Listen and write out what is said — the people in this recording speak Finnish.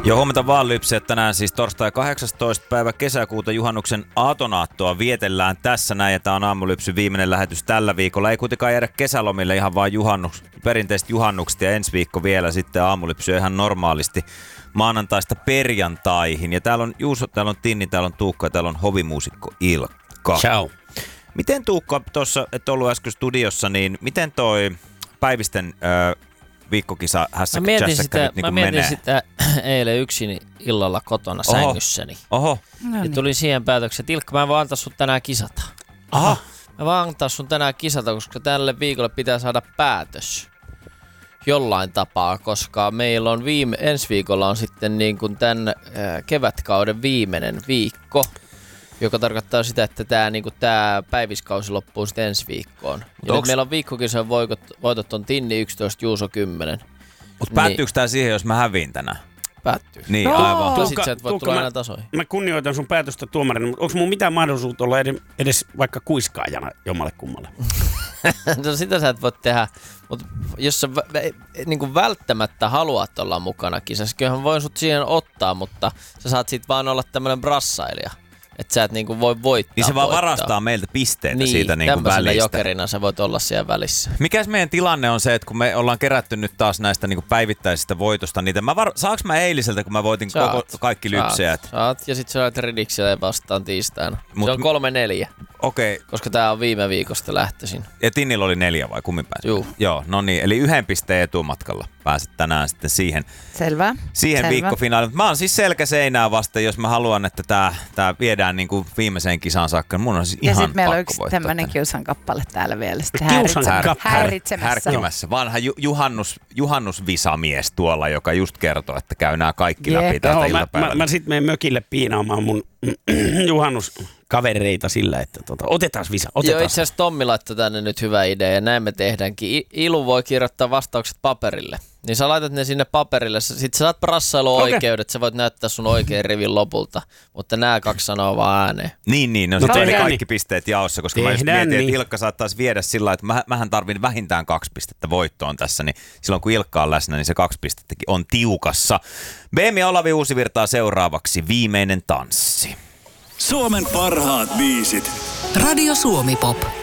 Jo huomenta vaan Lypsi, että tänään siis torstai 18. päivä kesäkuuta juhannuksen aatonaattoa vietellään tässä näin. Ja tää on Aamulypsyn viimeinen lähetys tällä viikolla. Ei kuitenkaan jäädä kesälomille ihan vaan perinteiset juhannukset ja ensi viikko vielä sitten Aamulypsy ihan normaalisti maanantaista perjantaihin. Ja täällä on Juuso, täällä on Tinni, täällä on Tuukka ja täällä on hovimuusikko Ilkka. Ciao. Miten Tuukka, tuossa et ollut äsken studiossa, niin miten toi päivisten viikkokisa hässäkkä nyt niin mä mietin menee? sitä eilen yksin illalla kotona sängyssäni. Oho. Ja tulin siihen päätökseen, että Ilkka, mä voin antaa sun tänään kisata. Aha. Mä voin antaa sun tänään kisata, koska tälle viikolle pitää saada päätös jollain tapaa, koska meillä on ensi viikolla on sitten niin kuin tämän kevätkauden viimeinen viikko, joka tarkoittaa sitä, että tämä päiviskausi loppuu sitten ensi viikkoon. Ja nyt meillä on viikkokisan voitot on Tinni 11, Juuso 10. Mutta päättyykö tää siihen, jos mä häviin tänään? Päättyy. Niin, aivan. No sit sä et voi tulla aina tasoihin. Mä kunnioitan sun päätöstä tuomarina, mutta onko mun mitään mahdollisuutta olla edes vaikka kuiskaajana jommalle kummalle? No sitä sä et voi tehdä, mutta jos sä niin välttämättä haluat olla mukana kisassa, kyllähän voin sut siihen ottaa, mutta sä saat sit vaan olla tämmönen brassailija. Että sä et niinku voi voittaa. Niin se vaan varastaa meiltä pisteitä siitä niinku välistä. Tämmöisenä jokerina sä voit olla siellä välissä. Mikäs meidän tilanne on se, että kun me ollaan kerätty nyt taas näistä niinku päivittäisistä voitosta niitä. Saanko mä eiliseltä, kun mä voitin kaikki lypseät? Saat. Ja sit sä olet Redikselle vastaan tiistaina. Se on 3-4. Okei. Koska tää on viime viikosta lähtöisin. Ja Tinnillä oli 4 vai kummin pääsi? Joo, no niin. Eli 1 pisteen etumatkalla pääset tänään sitten siihen. Selvä. Siihen viikkofinaaliin. Mä oon siis selkäseinää vasten, jos mä haluan, että tää viedään niinku viimeiseen kisaan saakka. Mun on siis ihan pakko voittaa. Ja sit meillä on yksi tämmönen kiusankappale täällä vielä. Häiritsemässä. Vanha juhannusvisamies tuolla, joka just kertoo, että käy nää kaikki läpi täältä iltapäivällä. Mä sit menen mökille piinaamaan mun juhannuskavereita sillä, että otetaan visa. Joo, itse asiassa Tommi laittoi tänne nyt hyvä idea ja näin me tehdäänkin. Ilu voi kirjoittaa vastaukset paperille. Niin sä laitat ne sinne paperille, sit sä saat brassailuoikeudet, sä voit näyttää sun oikein rivin lopulta, mutta nämä 2 sanoo vaan ääneen. Niin, no sitten oli kaikki pisteet jaossa, koska mä just mietin, että Ilkka saattaisi viedä sillä lailla, että mähän tarvin vähintään 2 pistettä voittoon tässä, niin silloin kun Ilkka on läsnä, niin se 2 pistettäkin on tiukassa. BM ja Olavi Uusivirtaa seuraavaksi Viimeinen tanssi. Suomen parhaat biisit. Radio Suomi Pop.